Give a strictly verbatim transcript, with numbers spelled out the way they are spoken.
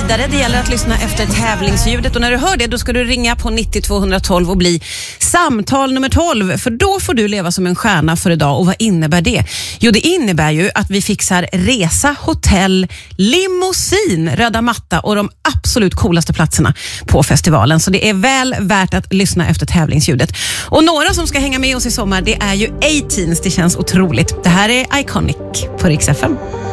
vidare. Det gäller att lyssna efter tävlingsljudet. Och när du hör det, då ska du ringa på nittio tvåhundratolv och bli samtal nummer tolv. För då får du leva som en stjärna för idag. Och vad innebär det? Jo, det innebär ju att vi fixar resa, hotell, limousin, röda matta och de absolut coolaste platserna på festivalen. Så det är väl värt att lyssna efter tävlingsljudet. Och några som ska hänga med oss i sommar, det är ju A-Teens. Det känns otroligt. Det här är Iconic på Rix F M.